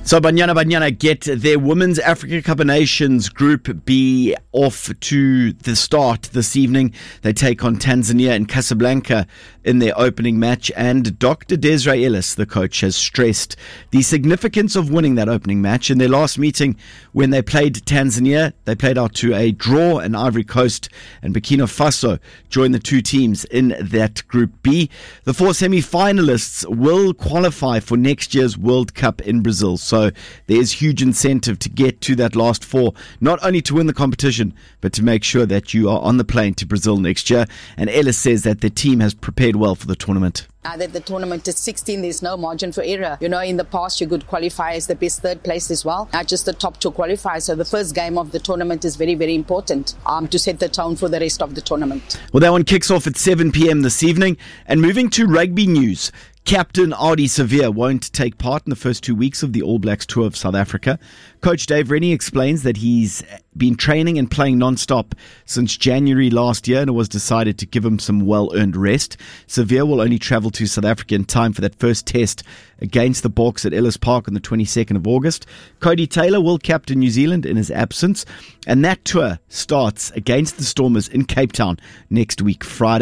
So Banyana get their Women's Africa Cup of Nations Group B off to the start this evening. They take on Tanzania in Casablanca in their opening match, and Dr. Desiree Ellis, the coach, has stressed the significance of winning that opening match. In their last meeting when they played Tanzania, they played out to a draw, and Ivory Coast and Burkina Faso joined the two teams in that Group B. The four semi-finalists will qualify for next year's World Cup in Brazil. So there's huge incentive to get to that last four, not only to win the competition, but to make sure that you are on the plane to Brazil next year. And Ellis says that the team has prepared well for the tournament. Now that the tournament is 16, there's no margin for error. You know, in the past, you could qualify as the best third place as well, not just the top two qualifiers. So the first game of the tournament is very, very important to set the tone for the rest of the tournament. Well, that one kicks off at 7 p.m. this evening. And moving to rugby news, Captain Ardie Savea won't take part in the first 2 weeks of the All Blacks tour of South Africa. Coach Dave Rennie explains that he's been training and playing non-stop since January last year, and it was decided to give him some well-earned rest. Savea will only travel to South Africa in time for that first test against the Boks at Ellis Park on the 22nd of August. Cody Taylor will captain New Zealand in his absence, and that tour starts against the Stormers in Cape Town next week, Friday.